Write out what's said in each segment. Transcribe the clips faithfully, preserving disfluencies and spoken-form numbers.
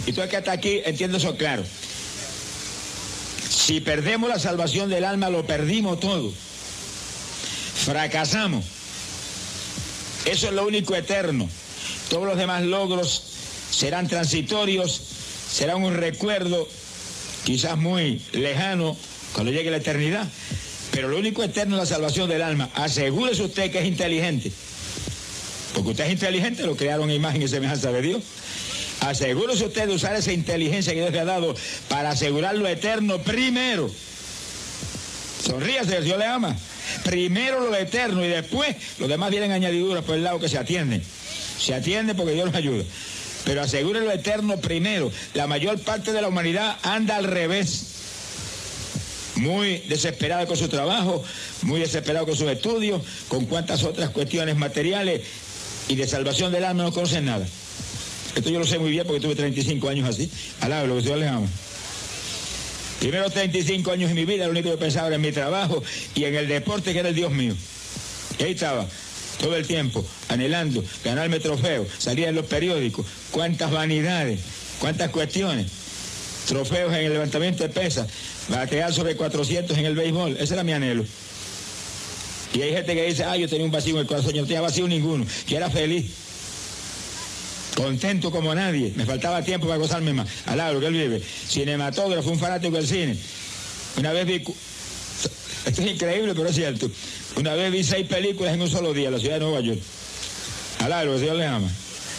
Y todo el que está aquí entiende eso claro. Si perdemos la salvación del alma, lo perdimos todo. Fracasamos. Eso es lo único eterno. Todos los demás logros serán transitorios, serán un recuerdo, quizás muy lejano, cuando llegue la eternidad. Pero lo único eterno es la salvación del alma. Asegúrese usted que es inteligente. Porque usted es inteligente, lo crearon a imagen y semejanza de Dios. Asegúrese usted de usar esa inteligencia que Dios le ha dado para asegurar lo eterno primero. Sonríase, Dios le ama. Primero lo eterno y después los demás vienen añadiduras por el lado que se atienden. Se atiende porque Dios nos ayuda. Pero asegure lo eterno primero. La mayor parte de la humanidad anda al revés. Muy desesperada con su trabajo, muy desesperado con sus estudios, con cuantas otras cuestiones materiales y de salvación del alma no conocen nada. Esto yo lo sé muy bien porque tuve treinta y cinco años así. Alaba lo que Dios le ama. Primero treinta y cinco años en mi vida, lo único que pensaba era en mi trabajo y en el deporte que era el Dios mío. Y ahí estaba, todo el tiempo, anhelando, ganarme trofeos, salía en los periódicos, cuántas vanidades, cuántas cuestiones. Trofeos en el levantamiento de pesas, batear sobre cuatrocientos en el béisbol, ese era mi anhelo. Y hay gente que dice, ah, yo tenía un vacío en el corazón, yo no tenía vacío ninguno, que era feliz. Contento como nadie, me faltaba tiempo para gozarme más. Alaba lo que él vive. Cinematógrafo, un fanático del cine. Una vez vi, esto es increíble, pero es cierto. Una vez vi seis películas en un solo día en la ciudad de Nueva York. Alaba lo que Dios le ama.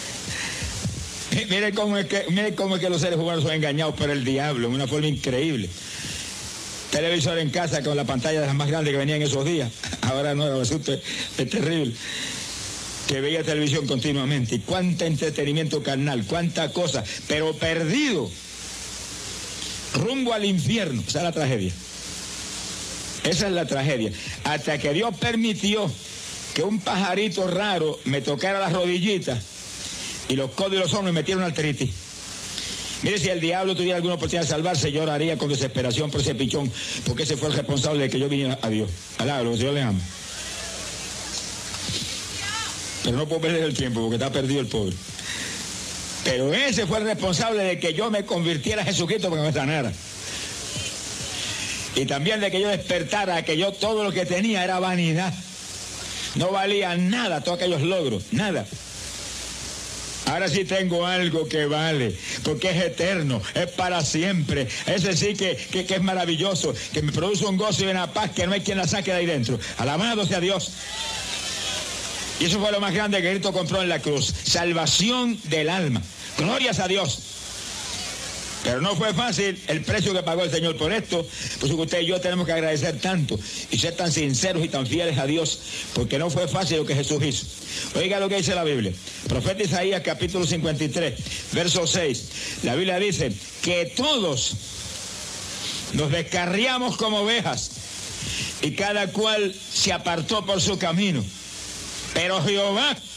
Mire cómo es que, mire cómo es que los seres humanos son engañados por el diablo, en una forma increíble. Televisor en casa con la pantalla de las más grandes que venían esos días. Ahora no, ahora es, es terrible. Que veía televisión continuamente, y cuánto entretenimiento carnal, cuánta cosa, pero perdido, rumbo al infierno. Esa es la tragedia. Esa es la tragedia. Hasta que Dios permitió que un pajarito raro me tocara las rodillitas y los codos y los hombros me metieron artritis. Mire, si el diablo tuviera alguna oportunidad de salvarse, yo oraría con desesperación por ese pichón, porque ese fue el responsable de que yo viniera a Dios. Alá, lo que Dios le ama. Pero no puedo perder el tiempo porque está perdido el pobre. Pero ese fue el responsable de que yo me convirtiera a Jesucristo para que me sanara. Y también de que yo despertara, que yo todo lo que tenía era vanidad. No valía nada todos aquellos logros, nada. Ahora sí tengo algo que vale, porque es eterno, es para siempre. Ese sí que, que, que es maravilloso, que me produce un gozo y una paz que no hay quien la saque de ahí dentro. Alabado sea Dios. Y eso fue lo más grande que Cristo compró en la cruz. Salvación del alma. Glorias a Dios. Pero no fue fácil el precio que pagó el Señor por esto. Por eso que usted y yo tenemos que agradecer tanto y ser tan sinceros y tan fieles a Dios, porque no fue fácil lo que Jesús hizo. Oiga lo que dice la Biblia. Profeta Isaías capítulo cincuenta y tres, verso seis. La Biblia dice que todos nos descarriamos como ovejas y cada cual se apartó por su camino. Pero Jehová